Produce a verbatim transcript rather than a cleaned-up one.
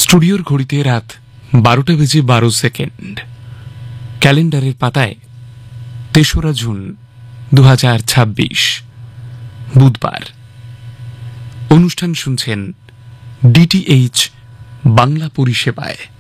স্টুডিওর ঘড়িতে রাত বারোটা বেজে বারো সেকেন্ড। ক্যালেন্ডারের পাতায় তেসরা জুন দু হাজার ছাব্বিশ, বুধবার। অনুষ্ঠান শুনছেন ডিটিএইচ বাংলা পরিষেবায়।